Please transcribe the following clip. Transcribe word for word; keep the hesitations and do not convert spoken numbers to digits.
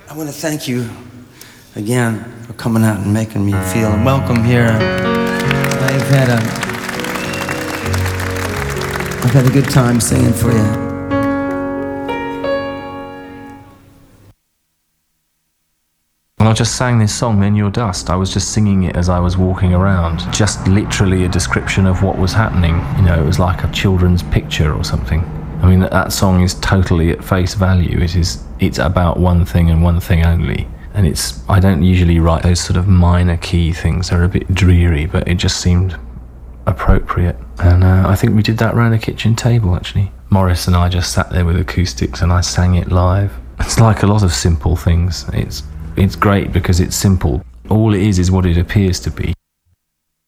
I want to thank you again for coming out and making me feel welcome here. I've had a, I've had a good time singing for you. When I just sang this song, Then You're Dust, I was just singing it as I was walking around. Just literally a description of what was happening. You know, it was like a children's picture or something. I mean, that, that song is totally at face value. It is, it's about one thing and one thing only. And it's, I don't usually write those sort of minor key things. They're a bit dreary, but it just seemed appropriate. And uh, I think we did that around a kitchen table, actually. Morris and I just sat there with acoustics and I sang it live. It's like a lot of simple things. It's It's great because it's simple. All it is is what it appears to be.